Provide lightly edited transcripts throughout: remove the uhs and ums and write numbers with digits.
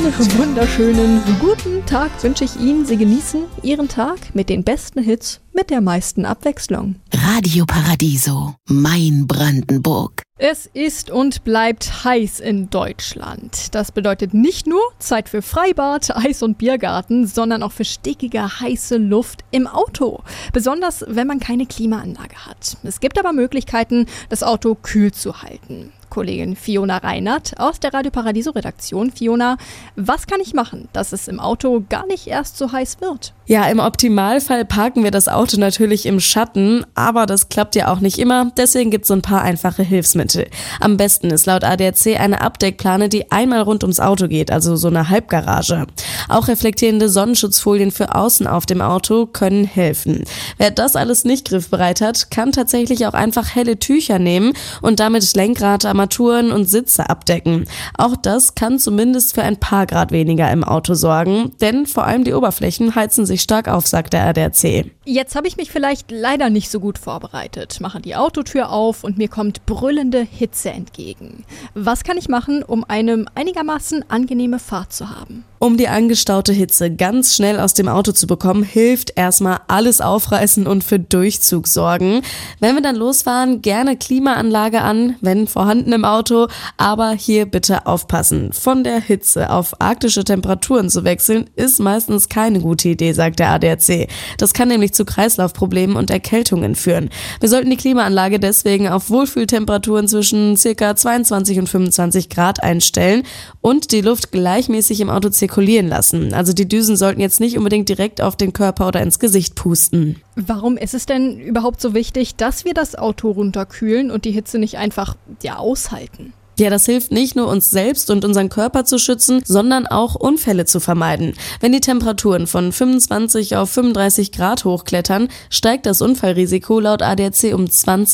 wunderschönen guten Tag wünsche ich Ihnen. Sie genießen Ihren Tag mit den besten Hits, mit der meisten Abwechslung. Radio Paradiso, mein Brandenburg. Es ist und bleibt heiß in Deutschland. Das bedeutet nicht nur Zeit für Freibad, Eis- und Biergarten, sondern auch für stickige, heiße Luft im Auto. Besonders, wenn man keine Klimaanlage hat. Es gibt aber Möglichkeiten, das Auto kühl zu halten. Kollegin Fiona Reinert aus der Radio Paradiso Redaktion. Fiona, was kann ich machen, dass es im Auto gar nicht erst so heiß wird? Ja, im Optimalfall parken wir das Auto natürlich im Schatten, aber das klappt ja auch nicht immer, deswegen gibt es so ein paar einfache Hilfsmittel. Am besten ist laut ADAC eine Abdeckplane, die einmal rund ums Auto geht, also so eine Halbgarage. Auch reflektierende Sonnenschutzfolien für außen auf dem Auto können helfen. Wer das alles nicht griffbereit hat, kann tatsächlich auch einfach helle Tücher nehmen und damit Lenkrad, Armaturen und Sitze abdecken. Auch das kann zumindest für ein paar Grad weniger im Auto sorgen, denn vor allem die Oberflächen heizen sich stark auf, sagt der ADAC. Jetzt habe ich mich vielleicht leider nicht so gut vorbereitet, mache die Autotür auf und mir kommt brüllende Hitze entgegen. Was kann ich machen, um eine einigermaßen angenehme Fahrt zu haben? Um die angestaute Hitze ganz schnell aus dem Auto zu bekommen, hilft erstmal alles aufreißen und für Durchzug sorgen. Wenn wir dann losfahren, gerne Klimaanlage an, wenn vorhanden im Auto, aber hier bitte aufpassen. Von der Hitze auf arktische Temperaturen zu wechseln, ist meistens keine gute Idee, sagt der ADAC. Das kann nämlich zu Kreislaufproblemen und Erkältungen führen. Wir sollten die Klimaanlage deswegen auf Wohlfühltemperaturen zwischen ca. 22 und 25 Grad einstellen und die Luft gleichmäßig im Auto zirkulieren lassen. Also die Düsen sollten jetzt nicht unbedingt direkt auf den Körper oder ins Gesicht pusten. Warum ist es denn überhaupt so wichtig, dass wir das Auto runterkühlen und die Hitze nicht einfach aushalten? Ja, das hilft nicht nur uns selbst und unseren Körper zu schützen, sondern auch Unfälle zu vermeiden. Wenn die Temperaturen von 25 auf 35 Grad hochklettern, steigt das Unfallrisiko laut ADAC um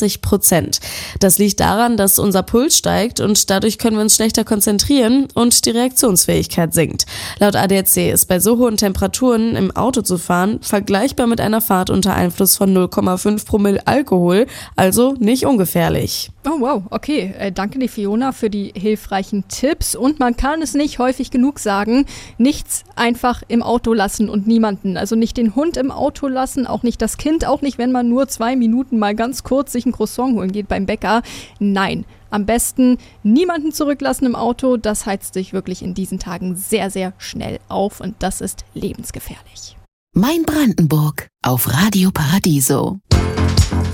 20%. Das liegt daran, dass unser Puls steigt und dadurch können wir uns schlechter konzentrieren und die Reaktionsfähigkeit sinkt. Laut ADAC ist bei so hohen Temperaturen im Auto zu fahren vergleichbar mit einer Fahrt unter Einfluss von 0,5 Promille Alkohol, also nicht ungefährlich. Oh wow, okay. Danke dir, Fiona, für die hilfreichen Tipps. Und man kann es nicht häufig genug sagen, nichts einfach im Auto lassen und niemanden. Also nicht den Hund im Auto lassen, auch nicht das Kind, auch nicht, wenn man nur 2 Minuten mal ganz kurz sich ein Croissant holen geht beim Bäcker. Nein, am besten niemanden zurücklassen im Auto. Das heizt sich wirklich in diesen Tagen sehr, sehr schnell auf und das ist lebensgefährlich. Mein Brandenburg auf Radio Paradiso.